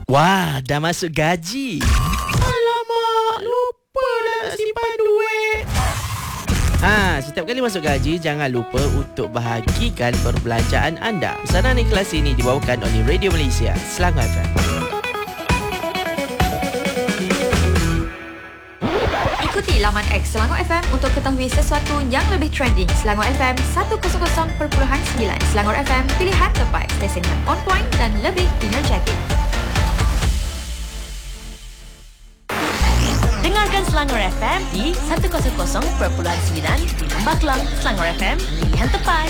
Wah, dah masuk gaji. Alamak, lupa nak simpan duit. Setiap kali masuk gaji, jangan lupa untuk bahagikan perbelanjaan anda. Pesanan ikhlas ini dibawakan oleh Radio Malaysia, Selangor FM. Ikuti laman X Selangor FM untuk ketahui sesuatu yang lebih trending. Selangor FM 100.9, Selangor FM, pilihan terbaik, stesen yang on point dan lebih energetik. Dengarkan Selangor FM di 100.9 di Lembah Kelang. Selangor FM, pilihan tepat.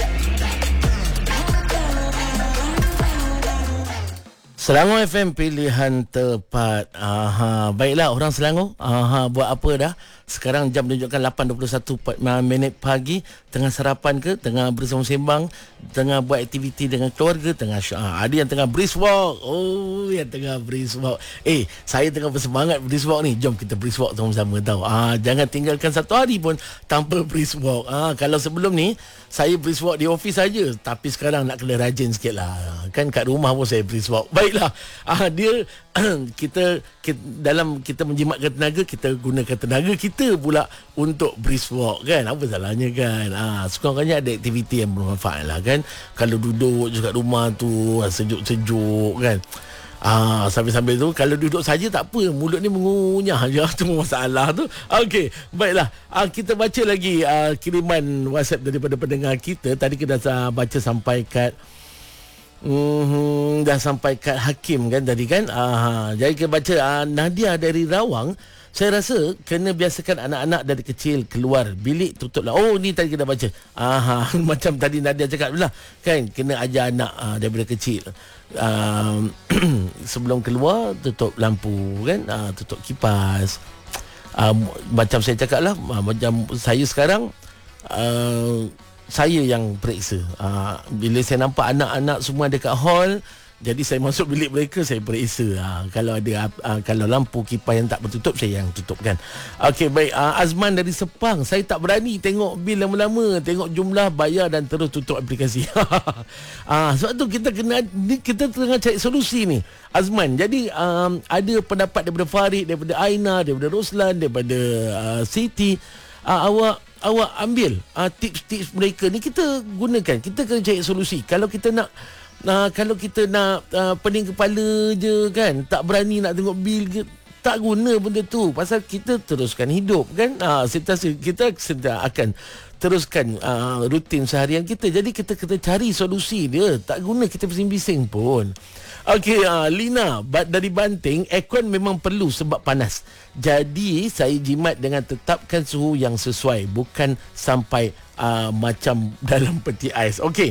Selangor FM, pilihan tepat. Baiklah orang Selangor, buat apa dah? Sekarang jam menunjukkan 8.21 pagi. Tengah sarapan ke? Tengah bersembang-sembang? Tengah buat aktiviti dengan keluarga? Tengah ada yang tengah brisk walk. Oh, yang tengah brisk walk. Saya tengah bersemangat brisk walk ni. Jom kita brisk walk sama-sama tau. Jangan tinggalkan satu hari pun tanpa brisk walk. Kalau sebelum ni saya brisk walk di office saja, tapi sekarang nak kena rajin sikit lah. Kan kat rumah pun saya brisk walk. Baiklah, dia kita dalam kita menjimatkan tenaga, kita gunakan tenaga kita pula untuk brisk walk, kan? Apa salahnya, kan? Sekurang-kurangnya ada aktiviti yang bermanfaat lah, kan? Kalau duduk je kat rumah tu sejuk-sejuk, kan? Sambil-sambil tu kalau duduk saja tak apa, mulut ni mengunyah je. Tu masalah tu. Okey, baiklah. Kita baca lagi kiriman WhatsApp daripada pendengar kita. Tadi kita dah baca sampai kat dah sampai kat Hakim, kan, tadi, kan? Jadi kita baca Nadia dari Rawang. Saya rasa kena biasakan anak-anak dari kecil keluar bilik tutuplah. Oh, ni tadi kita baca. Macam tadi Nadia cakap lah, kan, kena ajar anak daripada kecil. Sebelum keluar tutup lampu, kan, tutup kipas. Macam saya cakap lah, macam saya sekarang, saya yang periksa. Bila saya nampak anak-anak semua dekat hall, jadi saya masuk bilik mereka, saya periksa. Kalau ada kalau lampu kipas yang tak bertutup, saya yang tutup, kan. Okey, baik. Azman dari Sepang, saya tak berani tengok bil lama-lama, tengok jumlah, bayar dan terus tutup aplikasi. Sebab tu kita tengah cari solusi ni, Azman. Jadi ada pendapat daripada Farid, daripada Aina, daripada Roslan, daripada Siti. Awak ambil tips-tips mereka ni, kita gunakan. Kita kena cari solusi. Kalau kita nak pening kepala je, kan, tak berani nak tengok bil ke, tak guna benda tu. Pasal kita teruskan hidup, kan. Kita akan teruskan rutin seharian kita. Jadi kita cari solusi dia. Tak guna kita bising-bising pun. Okey, Lina dari Banting, aircon memang perlu sebab panas. Jadi saya jimat dengan tetapkan suhu yang sesuai, bukan sampai macam dalam peti ais. Okey.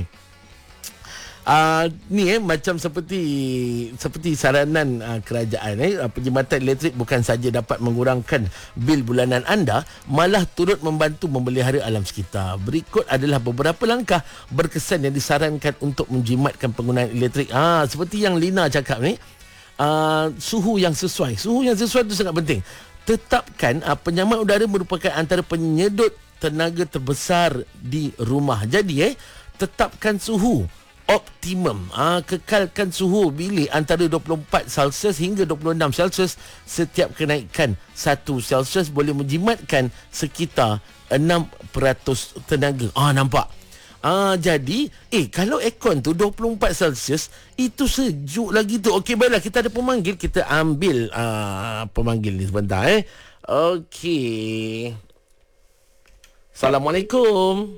Ni macam seperti saranan kerajaan, perkhidmatan elektrik bukan saja dapat mengurangkan bil bulanan anda, malah turut membantu memelihara alam sekitar. Berikut adalah beberapa langkah berkesan yang disarankan untuk menjimatkan penggunaan elektrik. Seperti yang Lina cakap ni, suhu yang sesuai. Suhu yang sesuai itu sangat penting. Tetapkan penyaman udara merupakan antara penyedut tenaga terbesar di rumah. Jadi tetapkan suhu optimum. Kekalkan suhu bilik antara 24 Celsius hingga 26 Celsius. Setiap kenaikan 1 Celsius boleh menjimatkan sekitar 6% tenaga. Nampak? Jadi kalau aircon tu 24 Celsius, itu sejuk lagi tu. Okey, baiklah, kita ada pemanggil. Kita ambil pemanggil ni sebentar. Okey. Assalamualaikum.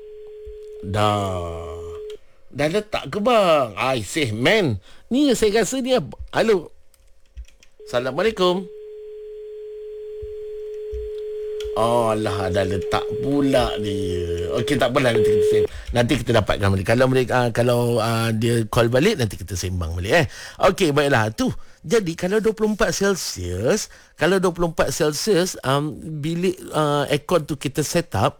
Dah letak ke, bang? Seh, man. Ni saya rasa dia. Halo. Assalamualaikum. Alah, dah letak pula dia. Okey, tak apalah, nanti kita dapatkan balik. Kalau dia call balik, nanti kita sembang balik. Okey, baiklah. Tu. Jadi kalau 24 Celsius, bilik aircon tu kita set up,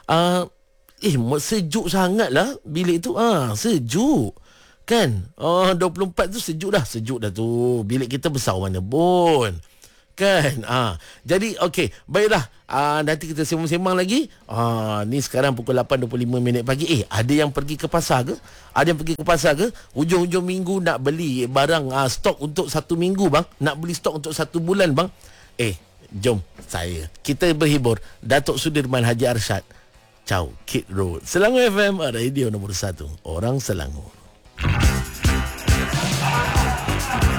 sejuk sangat lah bilik tu. Sejuk, kan. 24 tu sejuk dah tu. Bilik kita besar mana pun, Kan? Jadi okey, baiklah. Nanti kita sembang-sembang lagi. Ni sekarang pukul 8.25 pagi. Ada yang pergi ke pasar ke? Ada yang pergi ke pasar ke? Hujung-hujung minggu nak beli barang stok untuk 1 minggu bang. Nak beli stok untuk 1 bulan bang. Jom kita berhibur. Datuk Sudirman Haji Arsyad. Ciao Kid Road. Selangor FM, radio nombor 1. Orang Selangor.